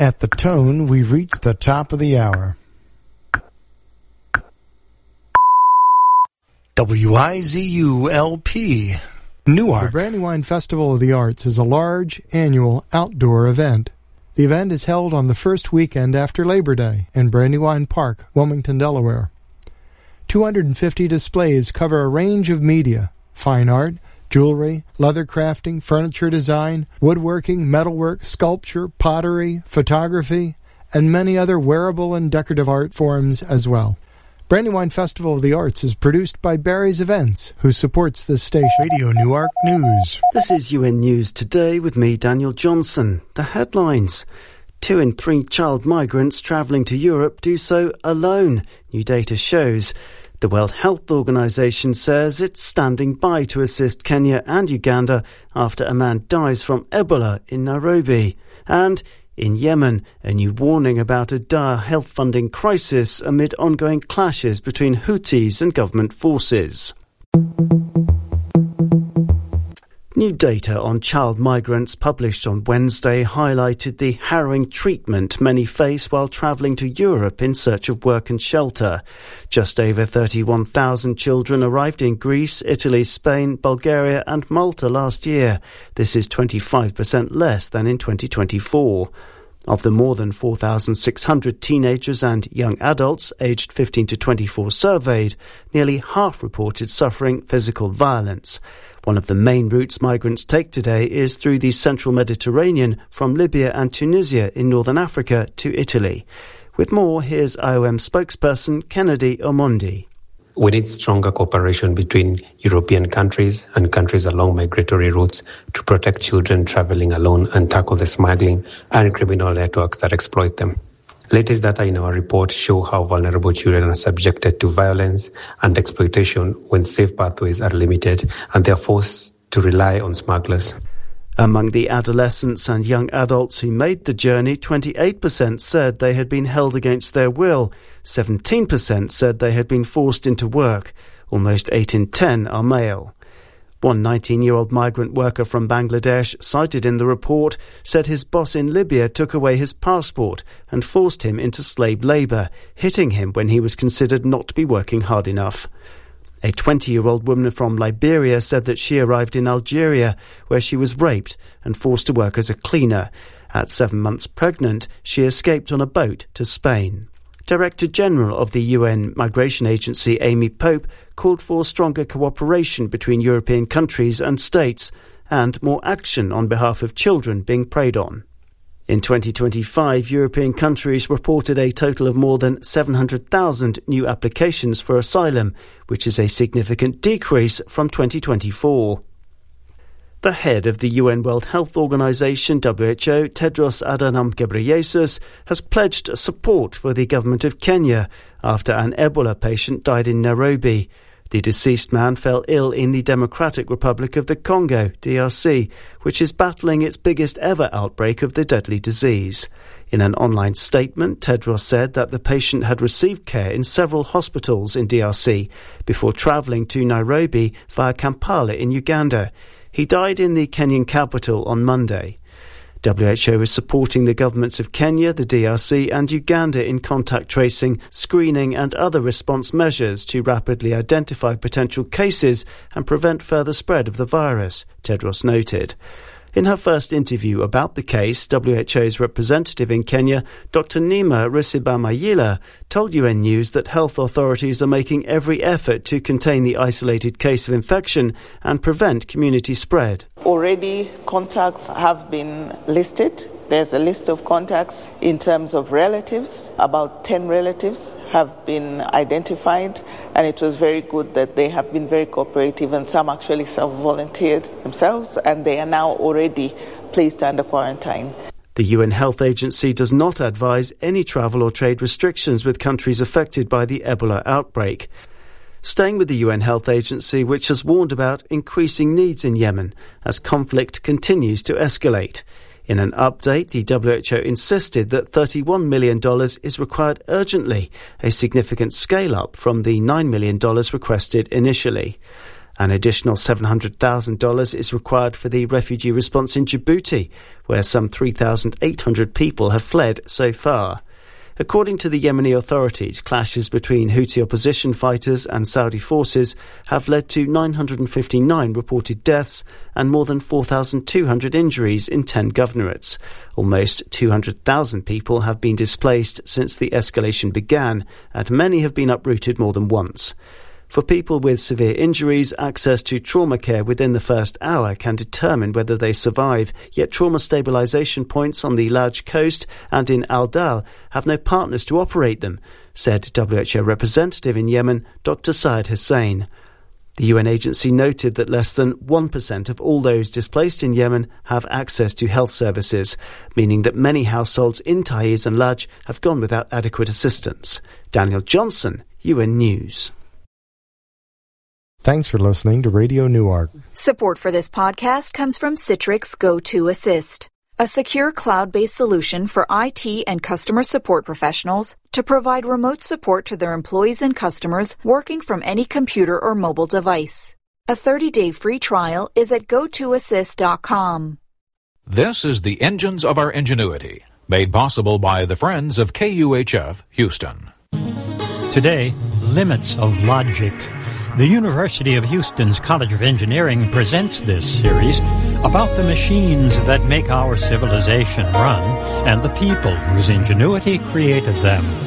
At the tone, we've reached the top of the hour. WIZU-LP, Newark. The Brandywine Festival of the Arts is a large, annual, outdoor event. The event is held on the first weekend after Labor Day in Brandywine Park, Wilmington, Delaware. 250 displays cover a range of media, fine art, jewelry, leather crafting, furniture design, woodworking, metalwork, sculpture, pottery, photography, and many other wearable and decorative art forms as well. Brandywine Festival of the Arts is produced by Barry's Events, who supports this station. Radio Newark News. This is UN News Today with me, Daniel Johnson. The headlines. 2 in 3 child migrants travelling to Europe do so alone, new data shows. The World Health Organization says it's standing by to assist Kenya and Uganda after a man dies from Ebola in Nairobi. And in Yemen, a new warning about a dire health funding crisis amid ongoing clashes between Houthis and government forces. New data on child migrants published on Wednesday highlighted the harrowing treatment many face while travelling to Europe in search of work and shelter. Just over 31,000 children arrived in Greece, Italy, Spain, Bulgaria and Malta last year. This is 25% less than in 2024. Of the more than 4,600 teenagers and young adults aged 15 to 24 surveyed, nearly half reported suffering physical violence. One of the main routes migrants take today is through the central Mediterranean from Libya and Tunisia in northern Africa to Italy. With more, here's IOM spokesperson Kennedy Omondi. We need stronger cooperation between European countries and countries along migratory routes to protect children traveling alone and tackle the smuggling and criminal networks that exploit them. Latest data in our report show how vulnerable children are subjected to violence and exploitation when safe pathways are limited and they are forced to rely on smugglers. Among the adolescents and young adults who made the journey, 28% said they had been held against their will. 17% said they had been forced into work. Almost 8 in 10 are male. One 19-year-old migrant worker from Bangladesh, cited in the report, said his boss in Libya took away his passport and forced him into slave labour, hitting him when he was considered not to be working hard enough. A 20-year-old woman from Liberia said that she arrived in Algeria, where she was raped and forced to work as a cleaner. At 7 months pregnant, she escaped on a boat to Spain. Director General of the UN Migration Agency, Amy Pope, called for stronger cooperation between European countries and states and more action on behalf of children being preyed on. In 2025, European countries reported a total of more than 700,000 new applications for asylum, which is a significant decrease from 2024. The head of the UN World Health Organization, WHO, Tedros Adhanom Ghebreyesus, has pledged support for the government of Kenya after an Ebola patient died in Nairobi. The deceased man fell ill in the Democratic Republic of the Congo, DRC, which is battling its biggest ever outbreak of the deadly disease. In an online statement, Tedros said that the patient had received care in several hospitals in DRC before travelling to Nairobi via Kampala in Uganda. He died in the Kenyan capital on Monday. WHO is supporting the governments of Kenya, the DRC and Uganda in contact tracing, screening and other response measures to rapidly identify potential cases and prevent further spread of the virus, Tedros noted. In her first interview about the case, WHO's representative in Kenya, Dr. Nima Risibamayila, told UN News that health authorities are making every effort to contain the isolated case of infection and prevent community spread. Already contacts have been listed. There's a list of contacts in terms of relatives. About 10 relatives have been identified, and it was very good that they have been very cooperative, and some actually self-volunteered themselves, and they are now already placed under quarantine. The UN Health Agency does not advise any travel or trade restrictions with countries affected by the Ebola outbreak. Staying with the UN Health Agency, which has warned about increasing needs in Yemen as conflict continues to escalate. In an update, the WHO insisted that $31 million is required urgently, a significant scale-up from the $9 million requested initially. An additional $700,000 is required for the refugee response in Djibouti, where some 3,800 people have fled so far. According to the Yemeni authorities, clashes between Houthi opposition fighters and Saudi forces have led to 959 reported deaths and more than 4,200 injuries in 10 governorates. Almost 200,000 people have been displaced since the escalation began, and many have been uprooted more than once. For people with severe injuries, access to trauma care within the first hour can determine whether they survive, yet trauma stabilisation points on the Laj coast and in Al-Dal have no partners to operate them, said WHO representative in Yemen, Dr. Syed Hussein. The UN agency noted that less than 1% of all those displaced in Yemen have access to health services, meaning that many households in Taiz and Laj have gone without adequate assistance. Daniel Johnson, UN News. Thanks for listening to Radio Newark. Support for this podcast comes from Citrix Go-To-Assist, a secure cloud-based solution for IT and customer support professionals to provide remote support to their employees and customers working from any computer or mobile device. A 30-day free trial is at gotoassist.com. This is the Engines of Our Ingenuity, made possible by the Friends of KUHF Houston. Today, limits of logic. The University of Houston's College of Engineering presents this series about the machines that make our civilization run and the people whose ingenuity created them.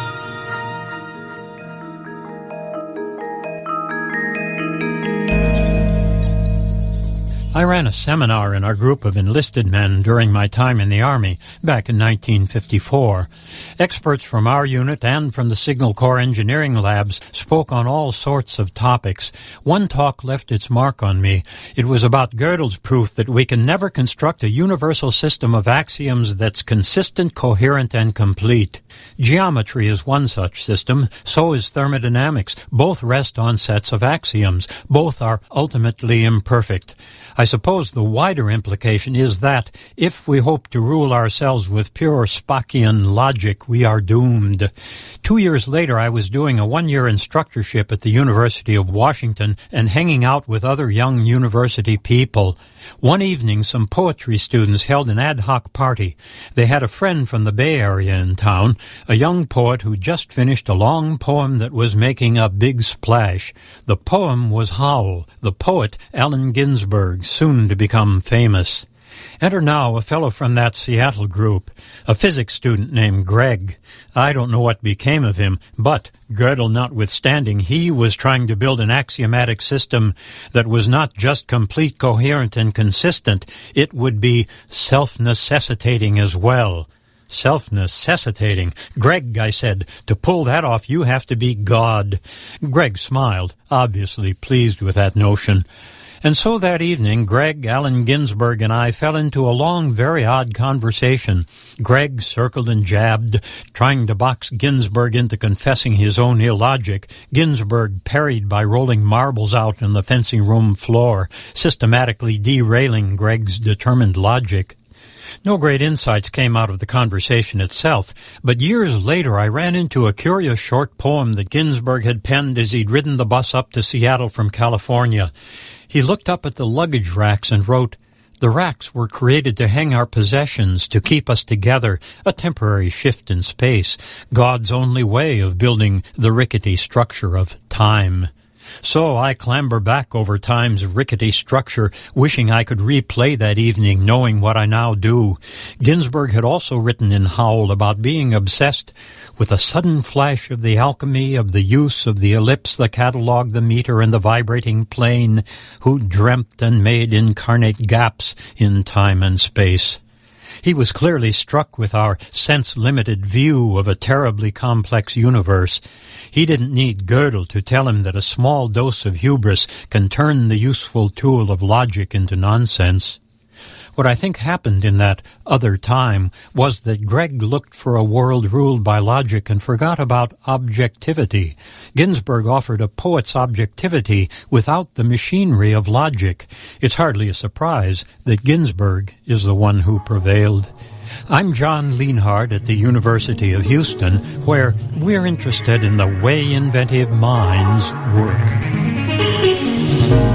I ran a seminar in our group of enlisted men during my time in the Army back in 1954. Experts from our unit and from the Signal Corps engineering labs spoke on all sorts of topics. One talk left its mark on me. It was about Gödel's proof that we can never construct a universal system of axioms that's consistent, coherent, and complete. Geometry is one such system, so is thermodynamics. Both rest on sets of axioms. Both are ultimately imperfect. I suppose the wider implication is that if we hope to rule ourselves with pure Spockian logic, we are doomed. 2 years later, I was doing a one-year instructorship at the University of Washington and hanging out with other young university people. One evening, some poetry students held an ad hoc party. They had a friend from the Bay Area in town, a young poet who just finished a long poem that was making a big splash. The poem was Howl, the poet Allen Ginsberg, soon to become famous. Enter now a fellow from that Seattle group, a physics student named Greg. I don't know what became of him, but, Gödel notwithstanding, he was trying to build an axiomatic system that was not just complete, coherent, and consistent. It would be self-necessitating as well. Self-necessitating. Greg, I said, to pull that off, you have to be God. Greg smiled, obviously pleased with that notion. And so that evening, Greg, Allen Ginsberg, and I fell into a long, very odd conversation. Greg circled and jabbed, trying to box Ginsberg into confessing his own illogic. Ginsberg parried by rolling marbles out on the fencing room floor, systematically derailing Greg's determined logic. No great insights came out of the conversation itself, but years later I ran into a curious short poem that Ginsberg had penned as he'd ridden the bus up to Seattle from California. He looked up at the luggage racks and wrote, "The racks were created to hang our possessions, to keep us together, a temporary shift in space, God's only way of building the rickety structure of time." So I clamber back over time's rickety structure, wishing I could replay that evening, knowing what I now do. Ginsberg had also written in Howl about being obsessed with a sudden flash of the alchemy of the use of the ellipse, the catalogue, the meter, and the vibrating plane, who dreamt and made incarnate gaps in time and space. He was clearly struck with our sense-limited view of a terribly complex universe. He didn't need Gödel to tell him that a small dose of hubris can turn the useful tool of logic into nonsense. What I think happened in that other time was that Greg looked for a world ruled by logic and forgot about objectivity. Ginsberg offered a poet's objectivity without the machinery of logic. It's hardly a surprise that Ginsberg is the one who prevailed. I'm John Lienhard at the University of Houston, where we're interested in the way inventive minds work.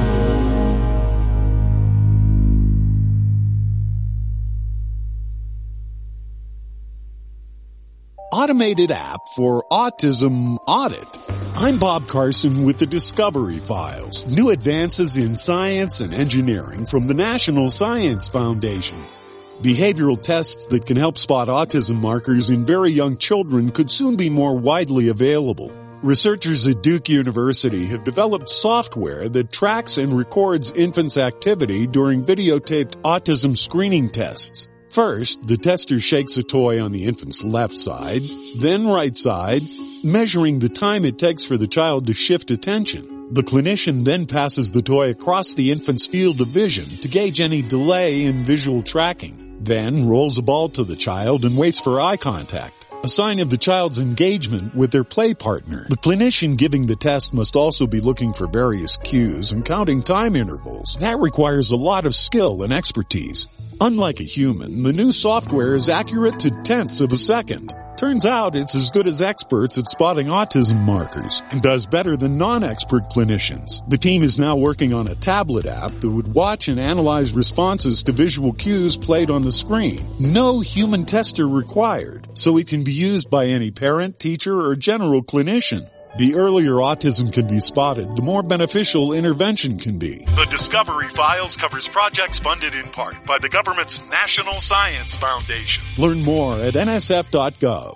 automated app for autism audit. I'm Bob Carson with the Discovery Files, new advances in science and engineering from the National Science Foundation. Behavioral tests that can help spot autism markers in very young children could soon be more widely available. Researchers at Duke University have developed software that tracks and records infants' activity during videotaped autism screening tests. First, the tester shakes a toy on the infant's left side, then right side, measuring the time it takes for the child to shift attention. The clinician then passes the toy across the infant's field of vision to gauge any delay in visual tracking, then rolls a ball to the child and waits for eye contact, a sign of the child's engagement with their play partner. The clinician giving the test must also be looking for various cues and counting time intervals. That requires a lot of skill and expertise. Unlike a human, the new software is accurate to tenths of a second. Turns out it's as good as experts at spotting autism markers and does better than non-expert clinicians. The team is now working on a tablet app that would watch and analyze responses to visual cues played on the screen. No human tester required, so it can be used by any parent, teacher, or general clinician. The earlier autism can be spotted, the more beneficial intervention can be. The Discovery Files covers projects funded in part by the government's National Science Foundation. Learn more at nsf.gov.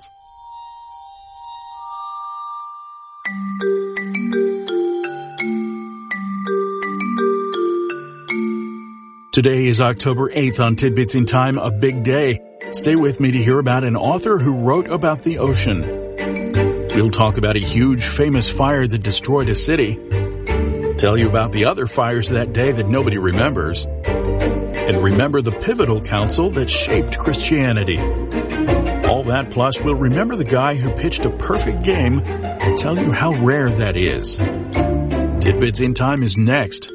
Today is October 8th on Tidbits in Time, a big day. Stay with me to hear about an author who wrote about the ocean. We'll talk about a huge, famous fire that destroyed a city, tell you about the other fires that day that nobody remembers, and remember the pivotal council that shaped Christianity. All that plus we'll remember the guy who pitched a perfect game and tell you how rare that is. Tidbits in Time is next.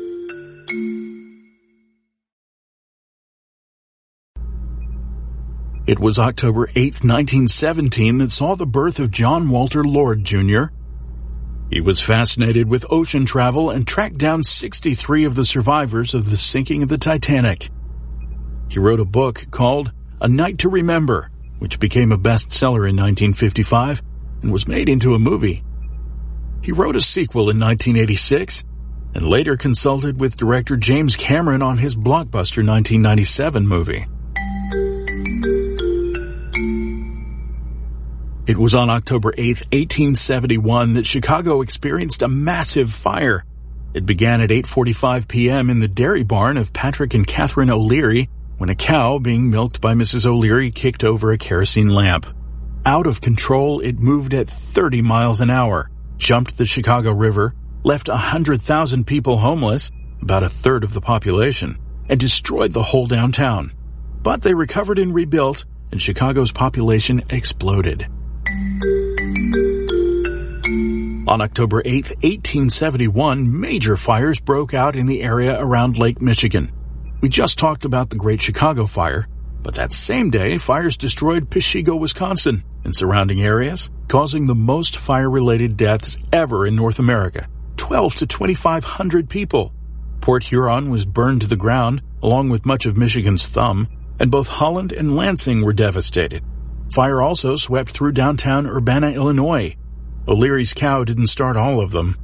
It was October 8, 1917 that saw the birth of John Walter Lord, Jr. He was fascinated with ocean travel and tracked down 63 of the survivors of the sinking of the Titanic. He wrote a book called A Night to Remember, which became a bestseller in 1955 and was made into a movie. He wrote a sequel in 1986 and later consulted with director James Cameron on his blockbuster 1997 movie. It was on October 8, 1871 that Chicago experienced a massive fire. It began at 8:45 p.m. in the dairy barn of Patrick and Catherine O'Leary when a cow being milked by Mrs. O'Leary kicked over a kerosene lamp. Out of control, it moved at 30 miles an hour, jumped the Chicago River, left 100,000 people homeless, about a third of the population, and destroyed the whole downtown. But they recovered and rebuilt, and Chicago's population exploded. On October 8, 1871, major fires broke out in the area around Lake Michigan. We just talked about the Great Chicago Fire, but that same day, fires destroyed Peshego, Wisconsin, and surrounding areas, causing the most fire-related deaths ever in North America, 12 to 2,500 people. Port Huron was burned to the ground, along with much of Michigan's Thumb, and both Holland and Lansing were devastated. Fire also swept through downtown Urbana, Illinois. O'Leary's cow didn't start all of them.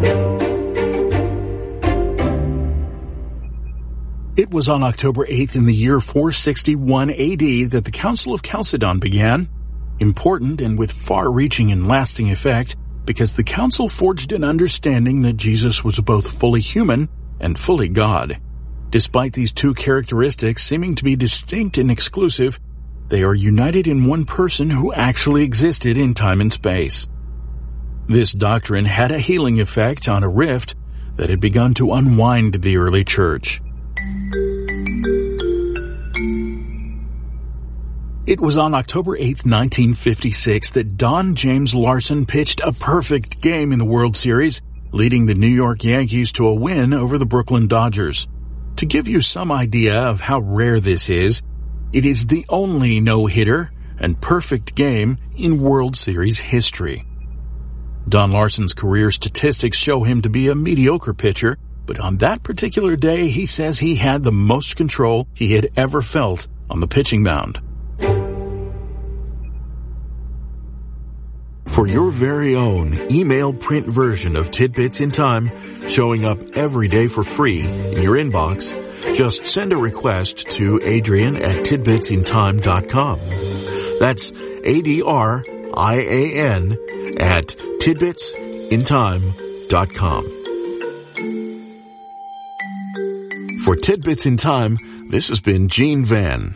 It was on October 8th in the year 461 AD that the Council of Chalcedon began, important and with far-reaching and lasting effect, because the council forged an understanding that Jesus was both fully human and fully God. Despite these two characteristics seeming to be distinct and exclusive, they are united in one person who actually existed in time and space. This doctrine had a healing effect on a rift that had begun to unwind the early church. It was on October 8, 1956 that Don James Larson pitched a perfect game in the World Series, leading the New York Yankees to a win over the Brooklyn Dodgers. To give you some idea of how rare this is, it is the only no-hitter and perfect game in World Series history. Don Larson's career statistics show him to be a mediocre pitcher, but on that particular day he says he had the most control he had ever felt on the pitching mound. For your very own email print version of Tidbits in Time, showing up every day for free in your inbox, just send a request to Adrian@tidbitsintime.com. That's ADRIAN at tidbitsintime.com. For Tidbits in Time, this has been Gene Van.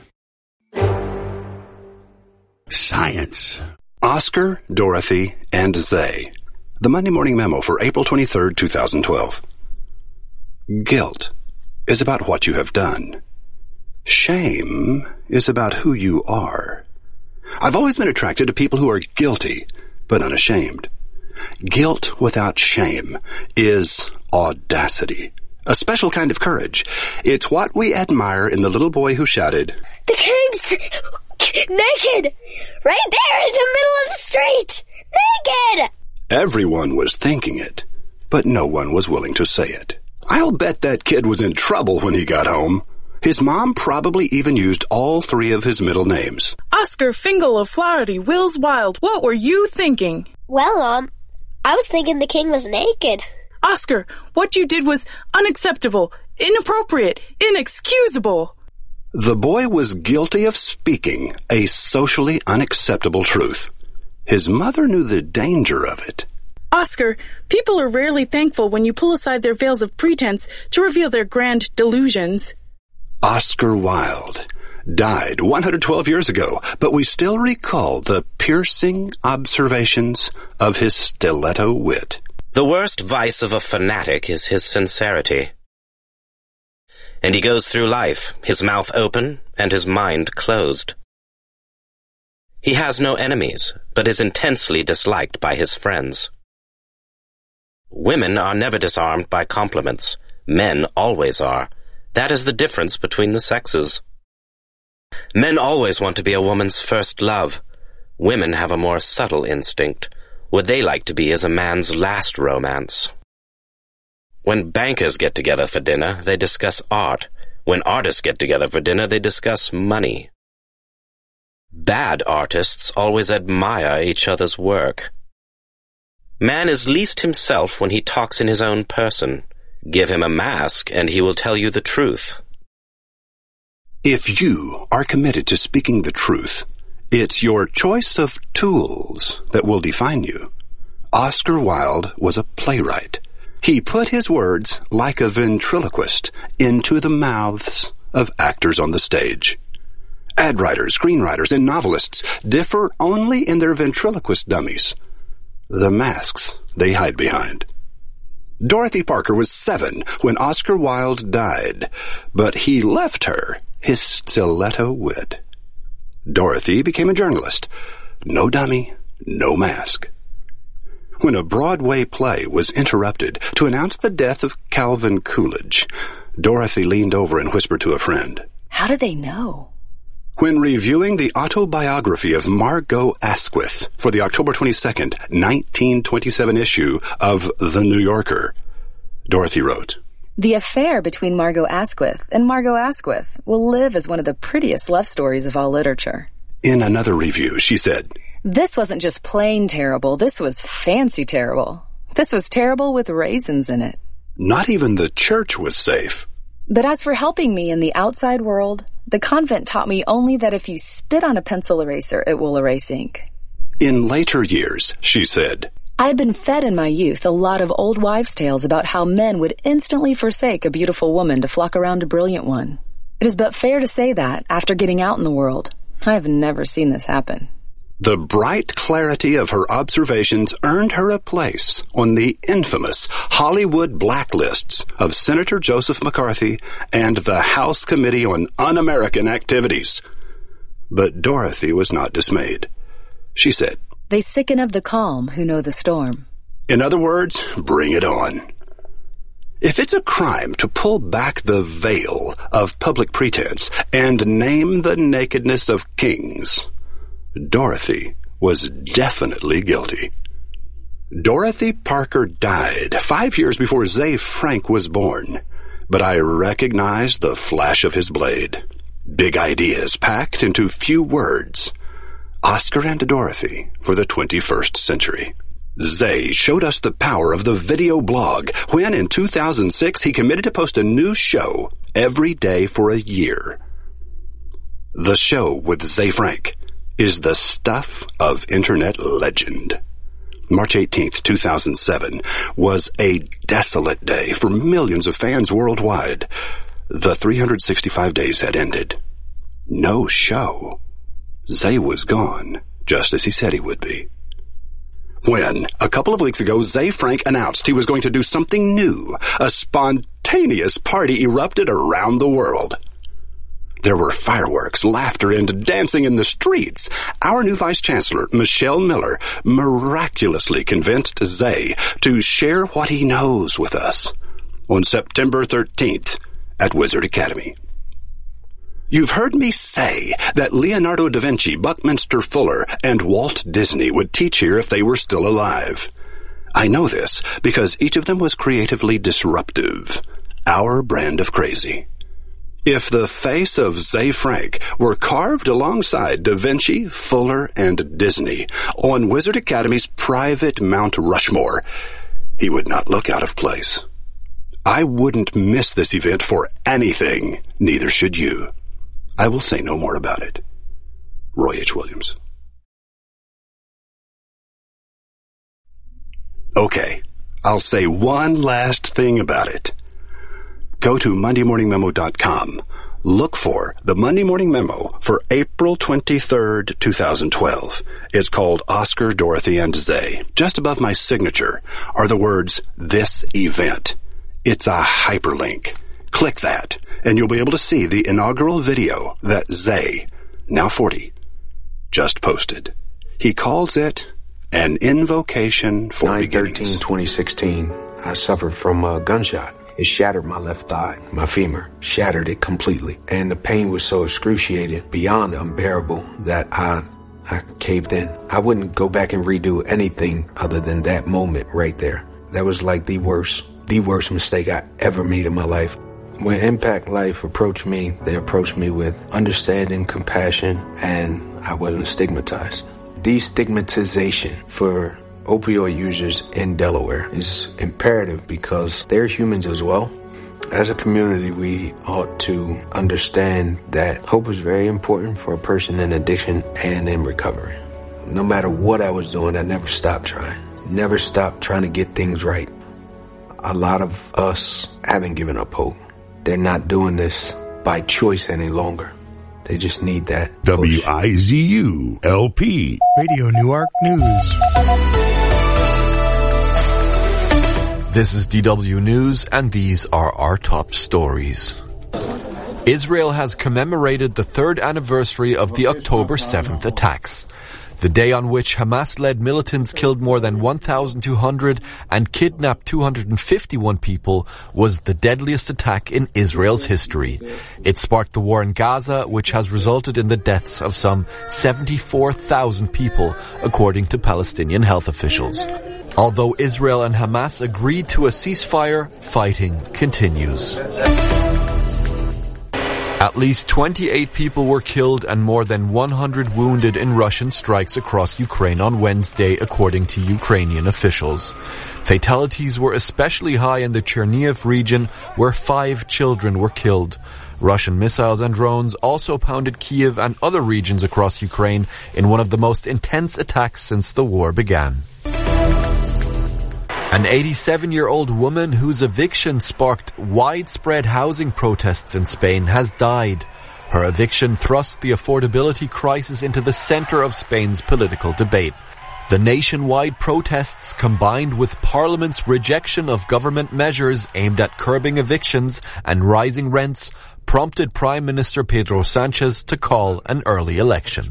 Science. Oscar, Dorothy, and Zay. The Monday Morning Memo for April 23, 2012. Guilt is about what you have done. Shame is about who you are. I've always been attracted to people who are guilty, but unashamed. Guilt without shame is audacity, a special kind of courage. It's what we admire in the little boy who shouted, "The king's naked! Right there in the middle of the street! Naked!" Everyone was thinking it, but no one was willing to say it. I'll bet that kid was in trouble when he got home. His mom probably even used all three of his middle names. Oscar Fingal of Flaherty, Wills Wild, what were you thinking? Well, I was thinking the king was naked. Oscar, what you did was unacceptable, inappropriate, inexcusable. The boy was guilty of speaking a socially unacceptable truth. His mother knew the danger of it. Oscar, people are rarely thankful when you pull aside their veils of pretense to reveal their grand delusions. Oscar Wilde died 112 years ago, but we still recall the piercing observations of his stiletto wit. The worst vice of a fanatic is his sincerity. And he goes through life, his mouth open and his mind closed. He has no enemies, but is intensely disliked by his friends. Women are never disarmed by compliments. Men always are. That is the difference between the sexes. Men always want to be a woman's first love. Women have a more subtle instinct. What they like to be is a man's last romance. When bankers get together for dinner, they discuss art. When artists get together for dinner, they discuss money. Bad artists always admire each other's work. Man is least himself when he talks in his own person. Give him a mask, and he will tell you the truth. If you are committed to speaking the truth, it's your choice of tools that will define you. Oscar Wilde was a playwright. He put his words, like a ventriloquist, into the mouths of actors on the stage. Ad writers, screenwriters, and novelists differ only in their ventriloquist dummies, the masks they hide behind. Dorothy Parker was 7 when Oscar Wilde died, but he left her his stiletto wit. Dorothy became a journalist. No dummy, no mask. When a Broadway play was interrupted to announce the death of Calvin Coolidge, Dorothy leaned over and whispered to a friend, "How do they know?" When reviewing the autobiography of Margot Asquith for the October 22nd, 1927 issue of The New Yorker, Dorothy wrote, "The affair between Margot Asquith and Margot Asquith will live as one of the prettiest love stories of all literature." In another review, she said, "This wasn't just plain terrible, this was fancy terrible. This was terrible with raisins in it." Not even the church was safe. But as for helping me in the outside world, the convent taught me only that if you spit on a pencil eraser, it will erase ink. In later years, she said, I had been fed in my youth a lot of old wives' tales about how men would instantly forsake a beautiful woman to flock around a brilliant one. It is but fair to say that, after getting out in the world, I have never seen this happen. The bright clarity of her observations earned her a place on the infamous Hollywood blacklists of Senator Joseph McCarthy and the House Committee on Un-American Activities. But Dorothy was not dismayed. She said, "They sicken of the calm who know the storm." In other words, bring it on. If it's a crime to pull back the veil of public pretense and name the nakedness of kings, Dorothy was definitely guilty. Dorothy Parker died 5 years before Zay Frank was born, but I recognized the flash of his blade. Big ideas packed into few words. Oscar and Dorothy for the 21st century. Zay showed us the power of the video blog when in 2006 he committed to post a new show every day for a year. The show with Zay Frank is the stuff of internet legend. March 18th, 2007 was a desolate day for millions of fans worldwide. The 365 days had ended. No show. Zay was gone, just as he said he would be. When, a couple of weeks ago, Zay Frank announced he was going to do something new, a spontaneous party erupted around the world. There were fireworks, laughter, and dancing in the streets. Our new Vice Chancellor, Michelle Miller, miraculously convinced Zay to share what he knows with us on September 13th at Wizard Academy. You've heard me say that Leonardo da Vinci, Buckminster Fuller, and Walt Disney would teach here if they were still alive. I know this because each of them was creatively disruptive, our brand of crazy. If the face of Zay Frank were carved alongside Da Vinci, Fuller, and Disney on Wizard Academy's private Mount Rushmore, he would not look out of place. I wouldn't miss this event for anything, neither should you. I will say no more about it. Roy H. Williams. Okay, I'll say one last thing about it. Go to MondayMorningMemo.com. Look for the Monday Morning Memo for April 23rd, 2012. It's called Oscar, Dorothy, and Zay. Just above my signature are the words, "This Event." It's a hyperlink. Click that, and you'll be able to see the inaugural video that Zay, now 40, just posted. He calls it an invocation for beginnings. 9/13/2016, I suffered from a gunshot. It shattered my left thigh, my femur, shattered it completely. And the pain was so excruciating, beyond unbearable, that I caved in. I wouldn't go back and redo anything other than that moment right there. That was like the worst mistake I ever made in my life. When Impact Life approached me, they approached me with understanding, compassion, and I wasn't stigmatized. Destigmatization for opioid users in Delaware is imperative because they're humans as well. As a community, we ought to understand that hope is very important for a person in addiction and in recovery. No matter what I was doing, I never stopped trying. Never stopped trying to get things right. A lot of us haven't given up hope. They're not doing this by choice any longer. They just need that push. WIZU-LP Radio Newark News. This is DW News, and these are our top stories. Israel has commemorated the third anniversary of the October 7th attacks. The day on which Hamas-led militants killed more than 1,200 and kidnapped 251 people was the deadliest attack in Israel's history. It sparked the war in Gaza, which has resulted in the deaths of some 74,000 people, according to Palestinian health officials. Although Israel and Hamas agreed to a ceasefire, fighting continues. At least 28 people were killed and more than 100 wounded in Russian strikes across Ukraine on Wednesday, according to Ukrainian officials. Fatalities were especially high in the Chernihiv region, where 5 children were killed. Russian missiles and drones also pounded Kyiv and other regions across Ukraine in one of the most intense attacks since the war began. An 87-year-old woman whose eviction sparked widespread housing protests in Spain has died. Her eviction thrust the affordability crisis into the center of Spain's political debate. The nationwide protests, combined with Parliament's rejection of government measures aimed at curbing evictions and rising rents, prompted Prime Minister Pedro Sanchez to call an early election.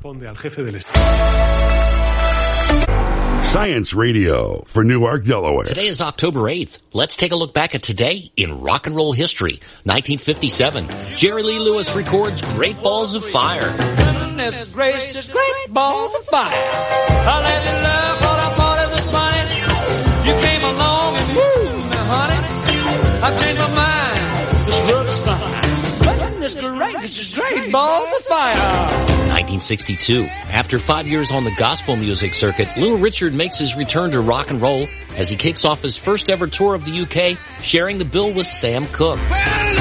Science Radio for Newark, Delaware. Today is October 8th. Let's take a look back at today in rock and roll history. 1957, Jerry Lee Lewis records Great Balls of Fire. Goodness gracious, great balls of fire. I let you love what I thought it was funny. You came along and woo, honey. I've changed my mind. This love is fine. Goodness gracious, great balls of fire. 1962. After 5 years on the gospel music circuit, Little Richard makes his return to rock and roll as he kicks off his first ever tour of the UK, sharing the bill with Sam Cooke. Well,